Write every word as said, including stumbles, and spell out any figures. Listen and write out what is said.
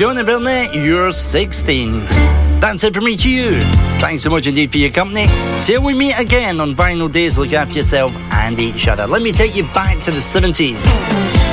Jonah Villeneuve, You're sixteen. That's it from me to you. Thanks so much indeed for your company. Till we meet again on Vinyl Days, look after yourself and each other. Let me take you back to the seventies.